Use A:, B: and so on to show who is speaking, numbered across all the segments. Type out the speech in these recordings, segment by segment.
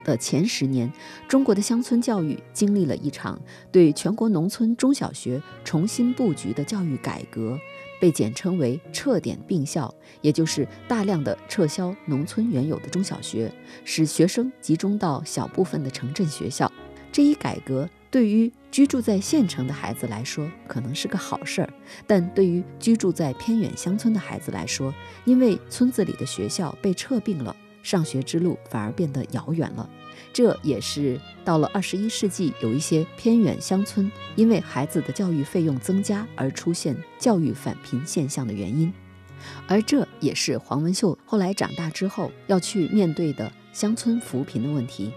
A: 的前10年，中国的乡村教育经历了一场对全国农村中小学重新布局的教育改革，被简称为撤点并校，也就是大量的撤销农村原有的中小学，使学生集中到小部分的城镇学校。这一改革对于居住在县城的孩子来说可能是个好事儿，但对于居住在偏远乡村的孩子来说，因为村子里的学校被撤并了，上学之路反而变得遥远了。这也是到了21世纪，有一些偏远乡村因为孩子的教育费用增加而出现教育返贫现象的原因。而这也是黄文秀后来长大之后要去面对的乡村扶贫的问题。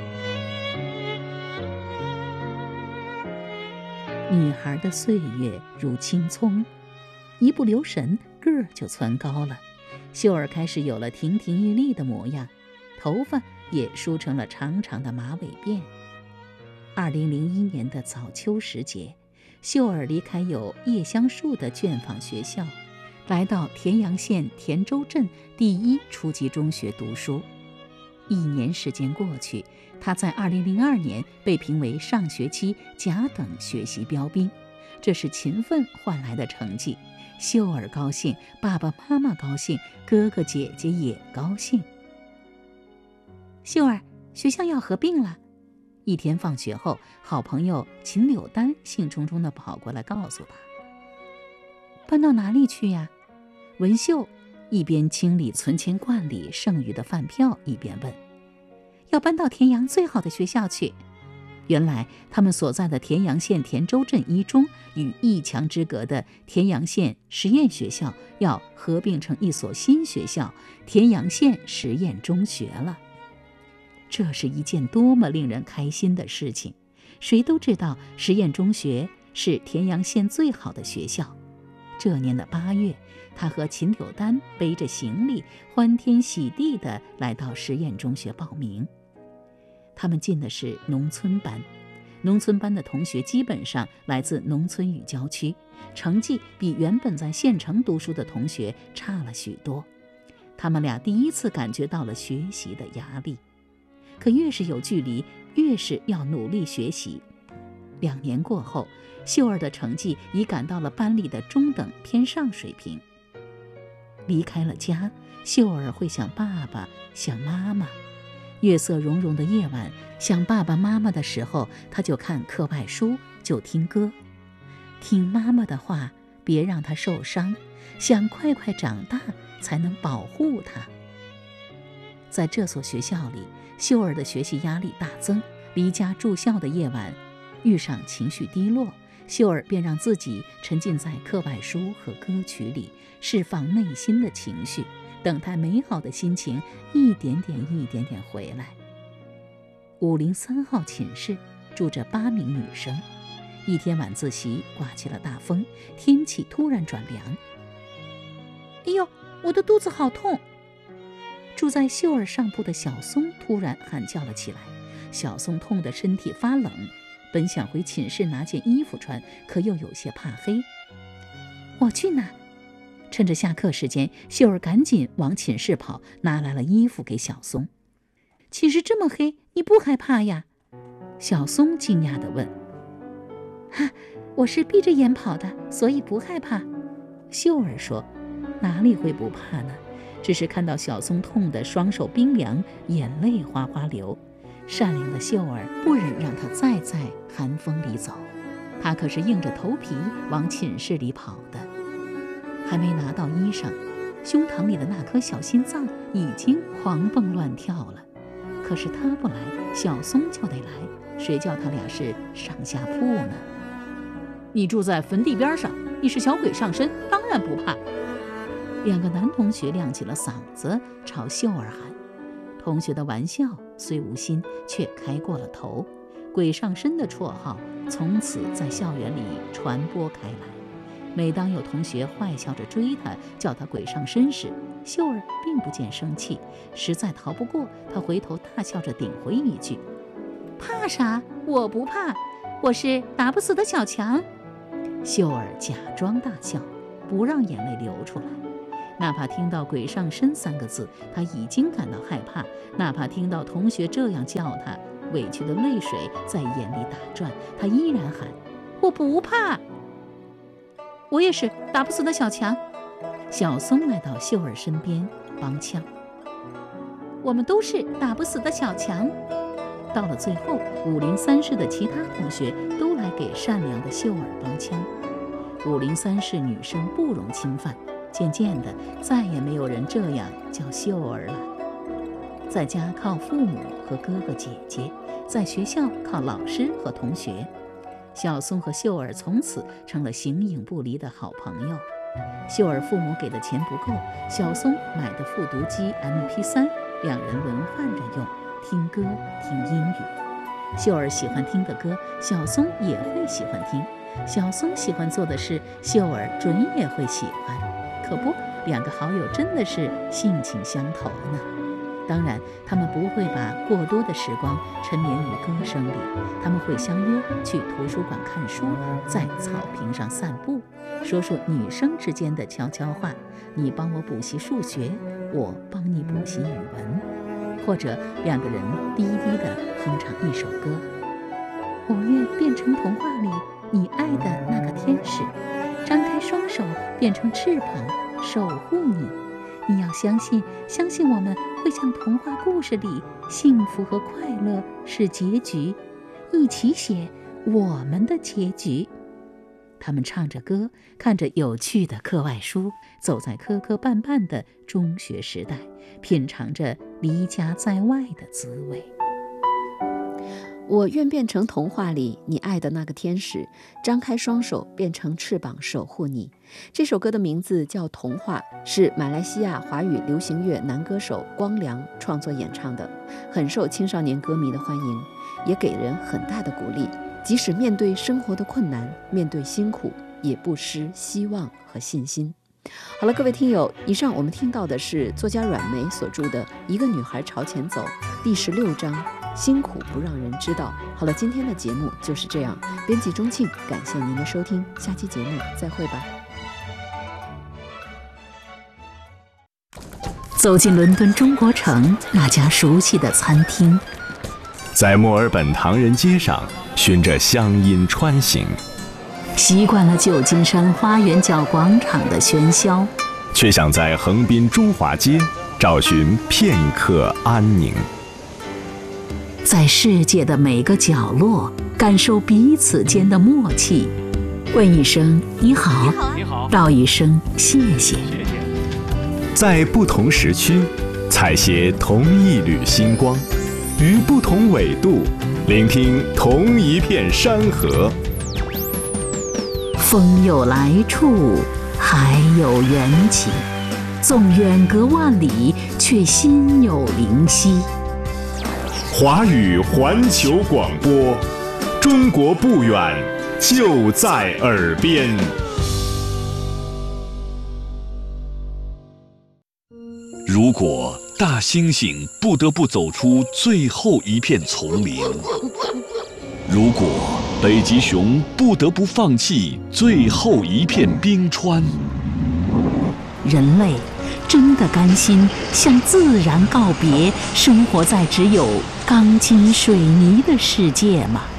B: 女孩的岁月如青葱，一不留神个儿就蹿高了。秀儿开始有了亭亭玉立的模样，头发也梳成了长长的马尾辫。2001年的早秋时节，秀儿离开有叶香树的卷坊学校，来到田阳县田州镇第一初级中学读书。1年时间过去，他在2002年被评为上学期甲等学习标兵，这是勤奋换来的成绩。秀儿高兴，爸爸妈妈高兴，哥哥姐姐也高兴。秀儿，学校要合并了。一天放学后，好朋友秦柳丹兴冲冲地跑过来告诉他。搬到哪里去呀？文秀一边清理存钱罐里剩余的饭票，一边问。要搬到田阳最好的学校去。原来他们所在的田阳县田州镇一中与一墙之隔的田阳县实验学校要合并成一所新学校田阳县实验中学了。这是一件多么令人开心的事情！谁都知道实验中学是田阳县最好的学校。这年的8月，他和秦柳丹背着行李，欢天喜地地来到实验中学报名。他们进的是农村班，农村班的同学基本上来自农村与郊区，成绩比原本在县城读书的同学差了许多。他们俩第一次感觉到了学习的压力，可越是有距离，越是要努力学习。2年过后，秀儿的成绩已赶到了班里的中等偏上水平。离开了家，秀儿会想爸爸，想妈妈。月色融融的夜晚，想爸爸妈妈的时候，他就看课外书，就听歌。听妈妈的话，别让他受伤，想快快长大，才能保护他。在这所学校里，秀儿的学习压力大增。离家住校的夜晚，遇上情绪低落，秀儿便让自己沉浸在课外书和歌曲里，释放内心的情绪，等待美好的心情一点点回来。503号寝室住着8名女生。一天晚自习刮起了大风，天气突然转凉。哎呦，我的肚子好痛！住在秀儿上铺的小松突然喊叫了起来。小松痛得身体发冷，本想回寝室拿件衣服穿，可又有些怕黑。我去拿。趁着下课时间，秀儿赶紧往寝室跑，拿来了衣服给小松。寝室这么黑，你不害怕呀？小松惊讶地问。我是闭着眼跑的，所以不害怕。秀儿说。哪里会不怕呢？只是看到小松痛得双手冰凉，眼泪哗哗流。善良的秀儿不忍让他再在寒风里走，他可是硬着头皮往寝室里跑的。还没拿到衣裳，胸膛里的那颗小心脏已经狂蹦乱跳了。可是他不来，小松就得来，谁叫他俩是上下铺呢？你住在坟地边上，你是小鬼上身，当然不怕。2个男同学亮起了嗓子，朝秀儿喊。同学的玩笑虽无心，却开过了头。鬼上身的绰号从此在校园里传播开来。每当有同学坏笑着追他，叫他鬼上身时，秀儿并不见生气，实在逃不过，他回头大笑着顶回一句：怕啥？我不怕，我是打不死的小强。秀儿假装大笑，不让眼泪流出来。 哪怕听到鬼上身3个字，他已经感到害怕；哪怕听到同学这样叫他，委屈的泪水在眼里打转，他依然喊：我不怕。我也是打不死的小强。小松来到秀儿身边帮腔：我们都是打不死的小强。到了最后，503室的其他同学都来给善良的秀儿帮腔。503室女生不容侵犯，渐渐的再也没有人这样叫秀儿了。在家靠父母和哥哥姐姐，在学校靠老师和同学。小松和秀儿从此成了形影不离的好朋友。秀儿父母给的钱不够，小松买的复读机 MP3， 两人轮换着用，听歌听英语。秀儿喜欢听的歌，小松也会喜欢听；小松喜欢做的事，秀儿准也会喜欢。可不，两个好友真的是性情相投呢。当然，他们不会把过多的时光沉湎于歌声里，他们会相约去图书馆看书，在草坪上散步，说说女生之间的悄悄话，你帮我补习数学，我帮你补习语文，或者两个人低低地哼唱一首歌。我愿变成童话里你爱的那个天使，张开双手变成翅膀，守护你。你要相信我们会像童话故事里，幸福和快乐是结局，一起写我们的结局。他们唱着歌，看着有趣的课外书，走在磕磕绊绊的中学时代，品尝着离家在外的滋味。
A: 我愿变成童话里你爱的那个天使，张开双手变成翅膀守护你。这首歌的名字叫《童话》，是马来西亚华语流行乐男歌手光良创作演唱的，很受青少年歌迷的欢迎，也给人很大的鼓励。即使面对生活的困难，面对辛苦，也不失希望和信心。好了，各位听友，以上我们听到的是作家阮梅所著的《一个女孩朝前走》第16章，辛苦不让人知道。好了，今天的节目就是这样。编辑钟庆，感谢您的收听，下期节目再会吧。
B: 走进伦敦中国城那家熟悉的餐厅，
C: 在墨尔本唐人街上循着乡音穿行，
B: 习惯了旧金山花园角广场的喧嚣，
C: 却想在横滨中华街找寻片刻安宁。
B: 在世界的每个角落感受彼此间的默契，问一声你好，道一声谢谢。
C: 在不同时区采撷同一缕星光，于不同纬度聆听同一片山河。
B: 风有来处，海有缘起，纵远隔万里，却心有灵犀。
C: 华语环球广播，中国不远，就在耳边。
D: 如果大猩猩不得不走出最后一片丛林，如果北极熊不得不放弃最后一片冰川，
B: 人类真的甘心向自然告别，生活在只有钢筋水泥的世界吗？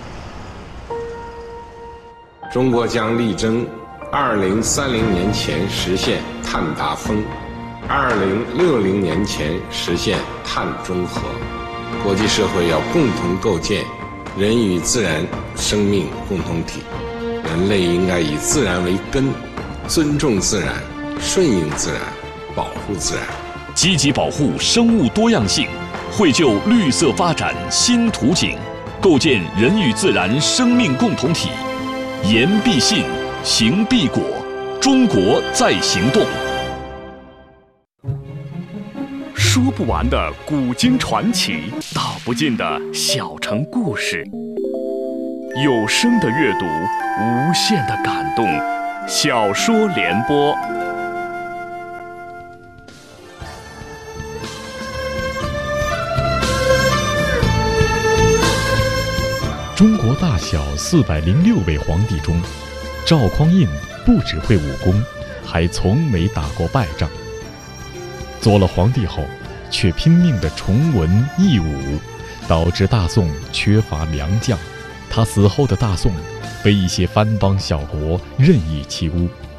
E: 中国将力争2030年前实现碳达峰，2060年前实现碳中和。国际社会要共同构建人与自然生命共同体，人类应该以自然为根，尊重自然，顺应自然，保护自然，
D: 积极保护生物多样性，绘就绿色发展新图景，构建人与自然生命共同体。言必信，行必果，中国在行动。说不完的古今传奇，道不尽的小城故事，有声的阅读，无限的感动。小说联播。
F: 中国大小406位皇帝中，赵匡胤不只会武功， 还从没打过败仗。做了皇帝后，却拼命地崇文抑武，导致大宋缺乏良将。他死后的大宋被一些藩邦小国任意欺污，